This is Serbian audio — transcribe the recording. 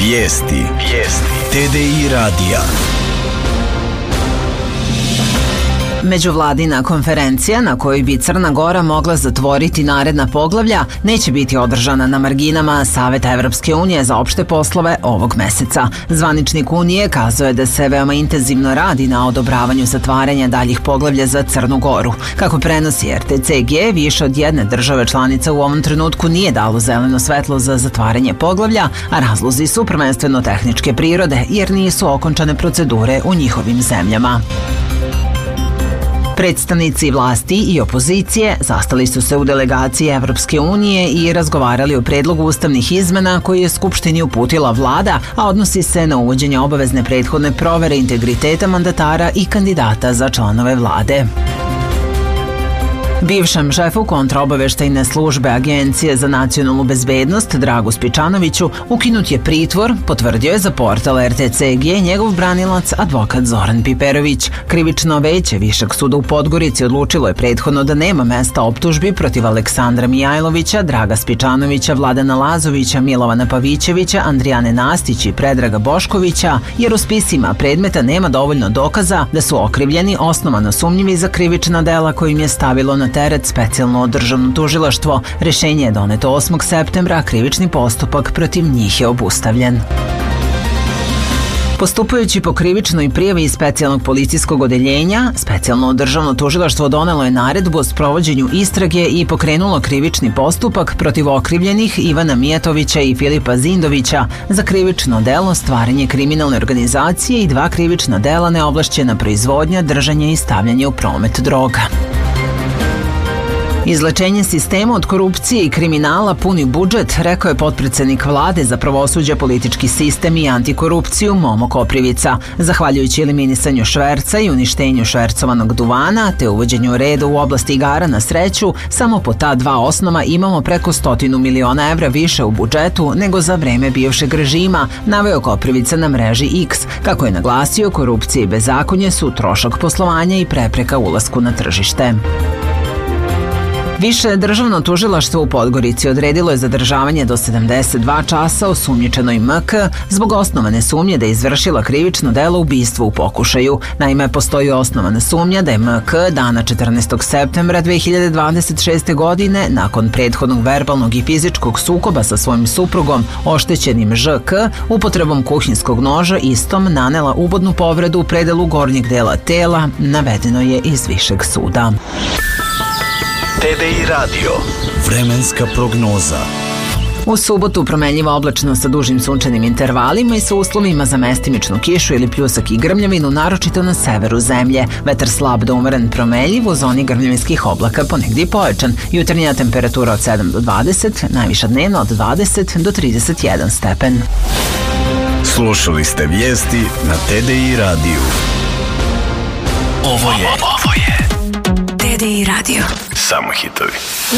Vijesti. TDI radija. Međuvladina konferencija na kojoj bi Crna Gora mogla zatvoriti naredna poglavlja neće biti održana na marginama Saveta Evropske unije za opšte poslove ovog meseca. Zvaničnik Unije kazao je da se veoma intenzivno radi na odobravanju zatvaranja daljih poglavlja za Crnu Goru. Kako prenosi RTCG, više od jedne države članice u ovom trenutku nije dalo zeleno svetlo za zatvaranje poglavlja, a razlozi su prvenstveno tehničke prirode jer nisu okončane procedure u njihovim zemljama. Predstavnici vlasti i opozicije sastali su se u delegaciji Evropske unije i razgovarali o predlogu ustavnih izmena koji je Skupštini uputila vlada, a odnosi se na uvođenje obavezne prethodne provere integriteta mandatara i kandidata za članove vlade. Bivšem šefu kontraobaveštajne službe Agencije za nacionalnu bezbednost Dragu Spičanoviću ukinut je pritvor, potvrdio je za portal RTCG njegov branilac advokat Zoran Piperović. Krivično veće Višeg suda u Podgorici odlučilo je prethodno da nema mesta optužbi protiv Aleksandra Mijajlovića, Draga Spičanovića, Vladana Lazovića, Milovana Pavićevića, Andrijane Nastić i Predraga Boškovića, jer u spisima predmeta nema dovoljno dokaza da su okrivljeni osnovano sumnjivi za krivična dela kojim je stavilo na teret specijalno državno tužilaštvo. Rešenje je doneto 8. septembra, a krivični postupak protiv njih je obustavljen. Postupajući po krivičnoj prijavi iz specijalnog policijskog odeljenja, specijalno državno tužilaštvo donelo je naredbu o sprovođenju istrage i pokrenulo krivični postupak protiv okrivljenih Ivana Mijatovića i Filipa Zindovića za krivično delo stvaranje kriminalne organizacije i 2 krivična dela neovlašćena proizvodnja, držanje i stavljanje u promet droga. Izlečenje sistema od korupcije i kriminala puni budžet, rekao je potpredsednik vlade za pravosuđe, politički sistem i antikorupciju Momo Koprivica. Zahvaljujući eliminisanju šverca i uništenju švercovanog duvana te uvođenju reda u oblasti igara na sreću, samo po ta 2 osnova imamo preko 100 miliona evra više u budžetu nego za vreme bivšeg režima, naveo Koprivica na mreži X. Kako je naglasio, korupcija i bezakonje su trošak poslovanja i prepreka ulasku na tržište. Više državno tužilaštvo u Podgorici odredilo je zadržavanje do 72 časa osumnjičenoj MK zbog osnovane sumnje da je izvršila krivično delo ubistva u pokušaju. Naime, postoji osnovana sumnja da je MK dana 14. septembra 2026. godine, nakon prethodnog verbalnog i fizičkog sukoba sa svojim suprugom, oštećenim ŽK, upotrebom kuhinskog noža istom nanela ubodnu povredu u predelu gornjeg dela tela, navedeno je iz Višeg suda. TDI radio. Vremenska prognoza. U subotu promenljiva oblačno sa dužim sunčanim intervalima i sa uslovima za mestimičnu kišu ili pljusak i grmljavinu, naročito na severu zemlje. Vetar slab do umeren promenljiv, u zoni grmljavinskih oblaka ponegdje pojačan. Jutarnja temperatura od 7 do 20, najviša dnevna od 20 do 31 stepen. Slušali ste vijesti na TDI radiju. Ovo je TDI radio. Samo hitovi.